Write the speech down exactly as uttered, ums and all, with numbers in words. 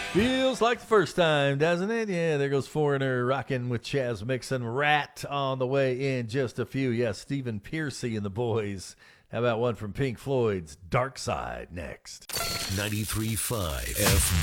Feels like the first time, doesn't it? Yeah, there goes Foreigner rocking with Chaz Mixon. Rat on the way in just a few. Yes, Stephen Pearcy and the boys. How about one from Pink Floyd's Dark Side next? ninety-three point five F